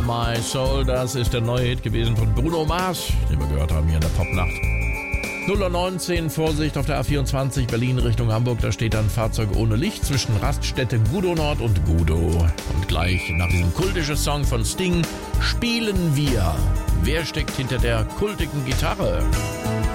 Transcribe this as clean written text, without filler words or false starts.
My Soul, das ist der neue Hit gewesen von Bruno Mars, den wir gehört haben hier in der Popnacht. 0:19 Uhr, Vorsicht auf der A24 Berlin Richtung Hamburg, da steht ein Fahrzeug ohne Licht zwischen Raststätte Gudo Nord und Gudo. Und gleich nach diesem kultischen Song von Sting spielen wir. Wer steckt hinter der kultigen Gitarre?